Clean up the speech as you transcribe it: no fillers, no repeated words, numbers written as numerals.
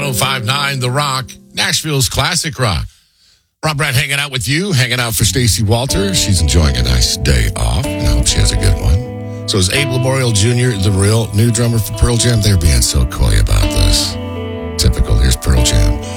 1059 The Rock, Nashville's classic rock. Rob Brad hanging out with you, hanging out for Stacey Walter. She's enjoying a nice day off, and I hope she has a good one. So is Abe Laboriel Jr., the real new drummer for Pearl Jam. They're being so coy about this. Typical. Here's Pearl Jam.